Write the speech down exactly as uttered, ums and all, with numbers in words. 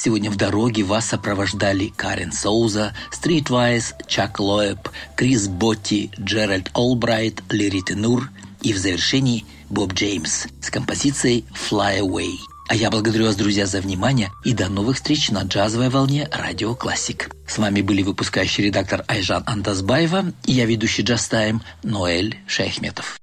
Сегодня в дороге вас сопровождали Карен Соуза, Streetwise, Чак Лоэб, Крис Ботти, Джеральд Олбрайт, Лири Тенур и в завершении Боб Джеймс с композицией «Fly Away». А я благодарю вас, друзья, за внимание и до новых встреч на джазовой волне Радио Классик. С вами были выпускающий редактор Айжан Антазбаева и я ведущий Джаз Тайм Ноэль Шейхметов.